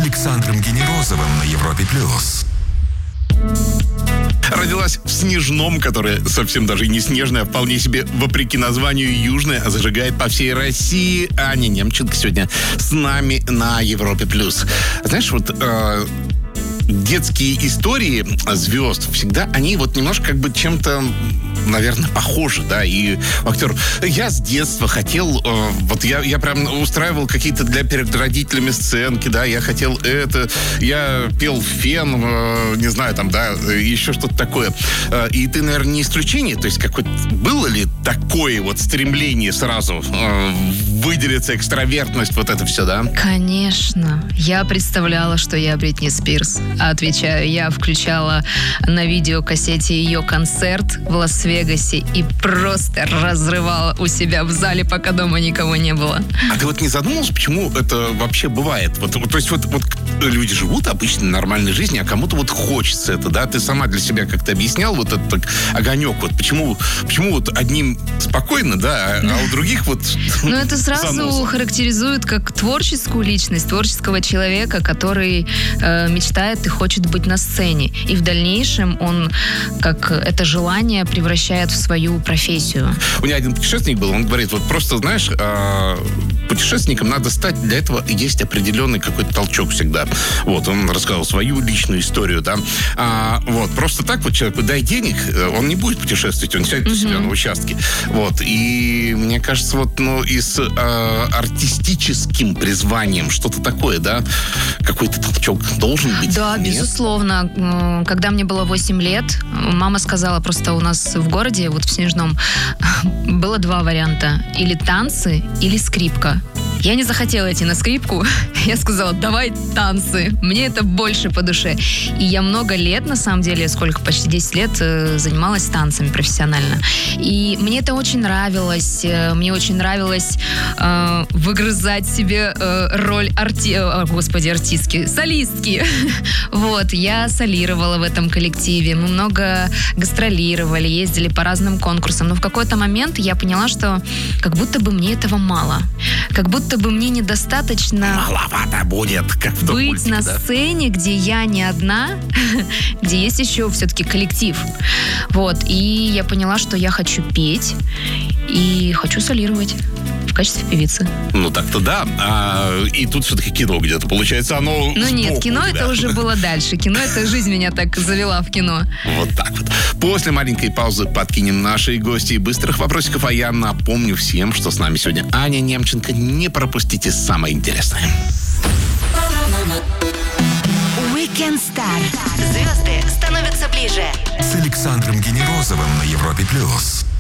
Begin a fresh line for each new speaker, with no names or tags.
Александром Генерозовым на Европе+.
Родилась в Снежном, которое совсем даже и не снежное, а вполне себе, вопреки названию, южное, а зажигает по всей России. Аня Немченко сегодня с нами на Европе+. Знаешь, вот детские истории звезд всегда, они вот немножко как бы чем-то, наверное, похожи, да, и актер. Я с детства хотел, вот я прям устраивал какие-то перед родителями сценки, да, я хотел это, я пел «Фен», не знаю, там, да, еще что-то такое. И ты, наверное, не исключение, то есть было ли такое вот стремление сразу выделиться, экстравертность, вот это все, да?
Конечно. Я представляла, что я Бритни Спирс. Отвечаю, я включала на видеокассете ее концерт в Лас-Вегасе и просто разрывала у себя в зале, пока дома никого не было.
А ты вот не задумалась, почему это вообще бывает? То есть вот люди живут обычной нормальной жизнью, а кому-то вот хочется это, да? Ты сама для себя как-то объяснял вот этот огонек, вот почему вот одним спокойно, да, а у других вот
Ну, это сразу
заноза.
характеризует как творческую личность, творческого человека, который мечтает и хочет быть на сцене. И в дальнейшем он, как это желание, превращает в свою профессию.
У меня один путешественник был, он говорит, вот просто, знаешь, путешественником надо стать, для этого есть определенный какой-то толчок всегда. Вот, он рассказал свою личную историю, да. Вот, просто так вот человеку дай денег, он не будет путешествовать, он сядет у себя на участке. Вот, и мне кажется, вот, и с артистическим призванием что-то такое, да, какой-то толчок должен быть.
Да,
Нет?
безусловно. Когда мне было 8 лет, мама сказала, просто у нас в городе, вот в Снежном, было 2 варианта. Или танцы, или скрипка. Я не захотела идти на скрипку. Я сказала, давай танцы. Мне это больше по душе. И я много лет, на самом деле, почти 10 лет занималась танцами профессионально. И мне это очень нравилось. Мне очень нравилось выгрызать себе роль артистки, солистки. Вот, я солировала в этом коллективе. Мы много гастролировали, ездили по разным конкурсам. Но в какой-то момент я поняла, что как будто бы мне этого мало. Как будто бы мне недостаточно
Маловато будет, как в том
быть
мультике,
на
да?
сцене, где я не одна, где есть еще все-таки коллектив. Вот. И я поняла, что я хочу петь и хочу солировать в качестве певицы.
Ну, так-то да. И тут все-таки кино где-то. Получается, оно
Ну нет,
сбоку
кино
у тебя.
это уже было дальше. Кино, это жизнь меня так завела в кино.
Вот так вот. После маленькой паузы подкинем нашей гости и быстрых вопросиков, а я напомню всем, что с нами сегодня Аня Немченко. Не пропустите самое интересное.
Weekend Star. Звезды становятся ближе.
С Александром Генерозовым на Европе+.